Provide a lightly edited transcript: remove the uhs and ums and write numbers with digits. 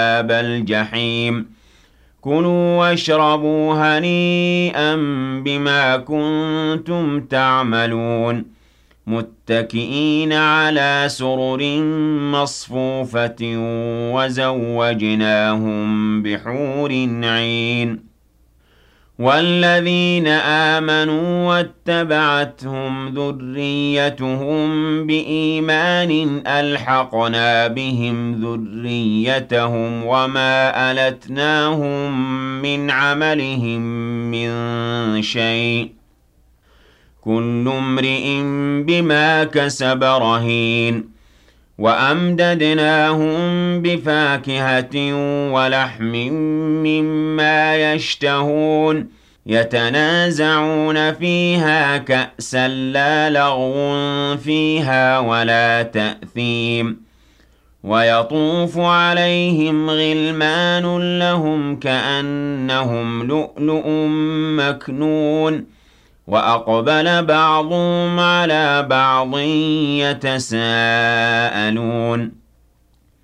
أصحاب الجحيم كلوا واشربوا هنيئا بما كنتم تعملون متكئين على سرر مصفوفة وزوجناهم بحور عين والذين آمنوا واتبعتهم ذريتهم بإيمان ألحقنا بهم ذريتهم وما ألتناهم من عملهم من شيء كل امرئ بما كسب رهين وأمددناهم بفاكهة ولحم مما يشتهون يتنازعون فيها كأسا لا لغو فيها ولا تأثيم ويطوف عليهم غلمان لهم كأنهم لؤلؤ مكنون وأقبل بعضهم على بعض يتساءلون